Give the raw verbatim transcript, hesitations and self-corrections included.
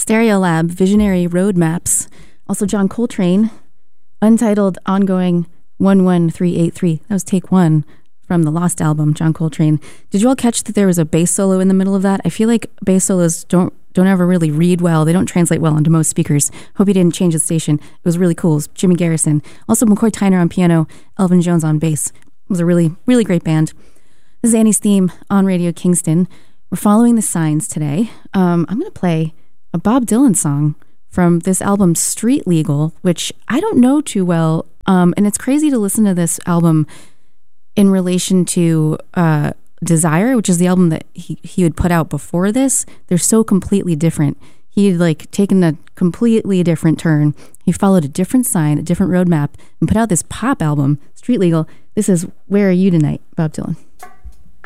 Stereolab, Visionary Roadmaps. Also John Coltrane, Untitled Ongoing one one three eight three. That was take one from the Lost album, John Coltrane. Did you all catch that there was a bass solo in the middle of that? I feel like bass solos don't don't ever really read well. They don't translate well onto most speakers. Hope he didn't change the station. It was really cool. It was Jimmy Garrison. Also McCoy Tyner on piano, Elvin Jones on bass. It was a really, really great band. This is Annie's Theme on Radio Kingston. We're following the signs today. Um, I'm going to play a Bob Dylan song from this album, Street Legal, which I don't know too well. Um, and it's crazy to listen to this album in relation to uh, Desire, which is the album that he, he had put out before this. They're so completely different. He had like taken a completely different turn. He followed a different sign, a different roadmap, and put out this pop album, Street Legal. This is Where Are You Tonight, Bob Dylan.